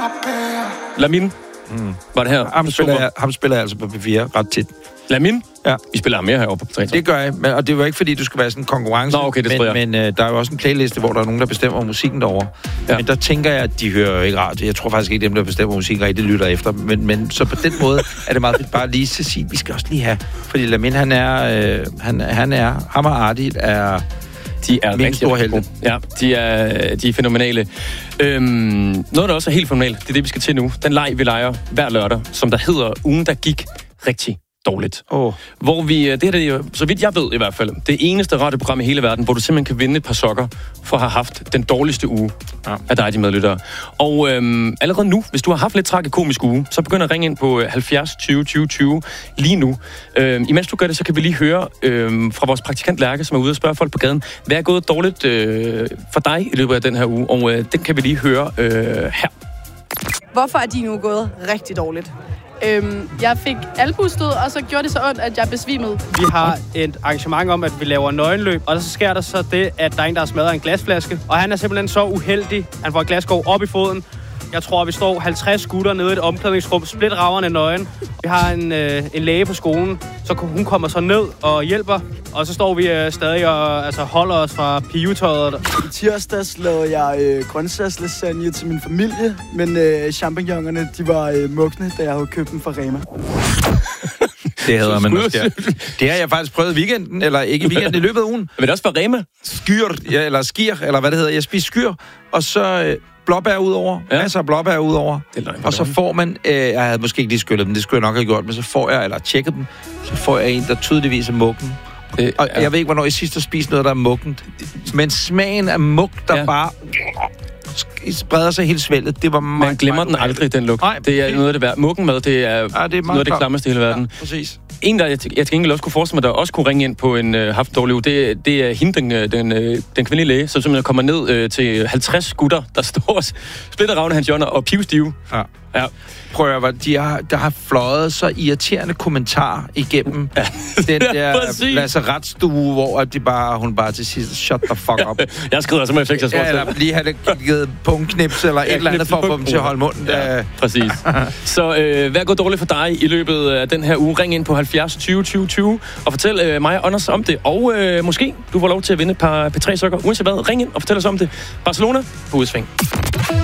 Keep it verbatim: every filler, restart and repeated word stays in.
Lamin. Mm. Var det her? Ham spiller, jeg, ham spiller jeg altså på P fire ret tit. Lamin? Ja. Vi spiller ham mere herovre på P tre. Det gør jeg, men, og det var ikke fordi, du skal være sådan en konkurrence. Nå, okay, det men, men uh, der er jo også en playliste, hvor der er nogen, der bestemmer musikken derovre. Ja. Men der tænker jeg, at de hører jo ikke radio. Jeg tror faktisk ikke, dem, der bestemmer musikken, rigtig lytter efter. Men, men så på den måde er det meget fedt bare lige til at sige, vi skal også lige have. Fordi Lamin, han er, øh, han, han er, ham og Ardit er... De er rigtig store helte. Ja, de er, de er fænomenale. Øhm, noget, der også er helt fænomenalt, det er det, vi skal til nu. Den leg, vi leger hver lørdag, som der hedder Ugen, der gik rigtig dårligt. Oh. Hvor vi, det er det, så vidt jeg ved i hvert fald, det eneste radioprogram i hele verden, hvor du simpelthen kan vinde et par sokker for at have haft den dårligste uge ja. af dig, de medlyttere. Og øhm, allerede nu, hvis du har haft lidt tragikomisk uge, så begynd at ringe ind på halvfjerds tyve tyve tyve lige nu. Øhm, imens du gør det, så kan vi lige høre øhm, fra vores praktikant Lærke, som er ude og spørge folk på gaden, hvad er gået dårligt øh, for dig i løbet af den her uge? Og øh, den kan vi lige høre øh, her. Hvorfor er din uge gået rigtig dårligt? Øhm, jeg fik albustød, og så gjorde det så ondt, at jeg besvimede. Vi har et arrangement om, at vi laver nøgenløb, og så sker der så det, at der er en, der har smadret en glasflaske, og han er simpelthen så uheldig. Han får et glasskår op i foden. Jeg tror, vi står halvtreds gutter nede i et omklædningsrum, splitravrende nøgen. Vi har en, øh, en læge på skolen, så hun kommer så ned og hjælper. Og så står vi øh, stadig og altså, holder os fra pivetøjet. I tirsdags lavede jeg øh, grøntsagslasagne til min familie, men øh, champignonerne, de var øh, mugne, da jeg havde købt dem fra Rema. Det hedder man også, ja. Det har jeg faktisk prøvet i weekenden, eller ikke i weekenden, i løbet af ugen. Men det også fra Rema? Skyr, ja, eller skir, eller hvad det hedder. Jeg spiser skyr, og så... Øh, blåbær udover, ja. Masser af blåbær udover, og så får man, øh, jeg havde måske ikke lige skyllet dem, det skulle jeg nok have gjort, men så får jeg, eller tjekket dem, så får jeg en, der tydeligvis er muggen. Det, og ja. Jeg ved ikke, hvornår I sidst har spist noget, der er muggent, men smagen af mug, der ja. bare spreder sig helt svældet, det var meget... Man glemmer den aldrig, den lugt. Nej, det er noget af det værd. Muggenmad, det er, ja, det er noget af det klammeste i hele verden. Ja, præcis. En, der jeg til gengæld også kunne forestille mig, der også kunne ringe ind på en øh, haft dårlig uge, det, det er hende, den, den, den kvindelige læge, som simpelthen kommer ned øh, til halvtreds gutter, der står splitter ravne hans hjørner og pivstive. Ja. Ja. Prøv at de har, der har fløjet så irriterende kommentarer igennem ja. den der lazaretstue, hvor de bare, hun bare til sidst, shut the fuck up. Jeg skrider som effekt, jeg ja, eller lige have det givet punktknips, eller et eller andet for at få dem til at holde munden. Ja, der. Præcis. Så øh, hvad går dårligt for dig i løbet af den her uge? Ring ind på halvfjerds tyve tyve tyve og fortæl øh, mig og Anders om det. Og øh, måske du får lov til at vinde et par P tre sokker. Uanset hvad, ring ind og fortæl os om det. Barcelona på udsving.